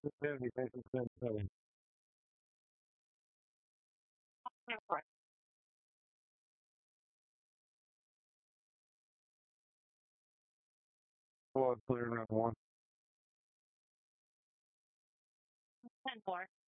70, takes 10, 7. Well, clear round one.